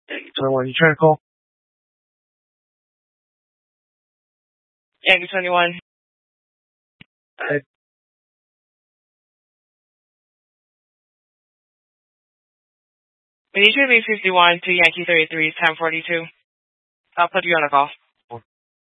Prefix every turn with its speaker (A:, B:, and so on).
A: You trying to call?
B: Yankee 21. We need you to be 51 to Yankee 33, 1042. I'll put you on a call.